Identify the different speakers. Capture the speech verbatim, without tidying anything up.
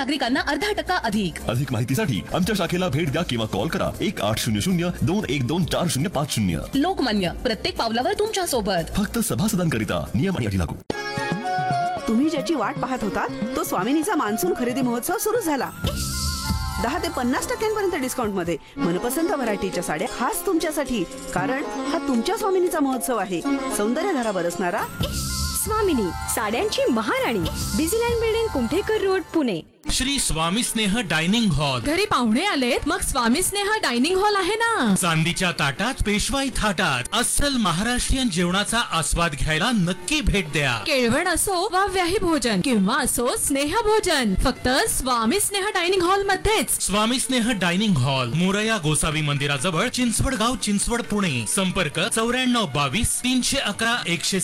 Speaker 1: नागरिकांना अर्धा टक्का अधिक.
Speaker 2: अधिक माहितीसाठी आमच्या शाखेला भेट द्या किंवा कॉल करा एक आठ शून्य शून्य दोन एक दोन चार शून्य पाच शून्य.
Speaker 1: लोकमान्य, प्रत्येक पावलावर तुमच्या सोबत.
Speaker 2: फक्त सभासदांकरिता नियम आणि अटी लागू.
Speaker 3: तुम्ही ज्याची वाट पाहत होतात तो स्वामिनीचा मान्सून खरेदी महोत्सव सुरू झाला. दहा ते पन्नास टक्क्यांपर्यंत डिस्काउंट मध्ये मनपसंत व्हरायटीच्या साड्या खास तुमच्यासाठी, कारण हा तुमच्या स्वामिनीचा महोत्सव आहे. सौंदर्यधारा बरसणारा
Speaker 4: स्वामिनी, साड्यांची महाराणी. Busyland building, Kumthekar road, Pune.
Speaker 5: Shri Swami स्नेह डायनिंग हॉल.
Speaker 6: घरी पाहुणे आलेत, मग स्वामी स्नेह डायनिंग हॉल आहे ना.
Speaker 5: चांदीच्या ताटात, पेशवाई थाटात अस्सल महाराष्ट्रीयन जेवणाचा आस्वाद घ्यायला नक्की भेट द्या.
Speaker 6: केळवण असो वा व्याही भोजन किंवा असो स्नेह भोजन, फक्त स्वामी स्नेह डायनिंग हॉल मध्येच.
Speaker 5: स्वामी स्नेह डायनिंग हॉल, मोरया गोसावी मंदिराजवळ, चिंचवड गाव, चिंचवड, पुणे. संपर्क चौऱ्याण्णव बावीस तीनशे अकरा एकशे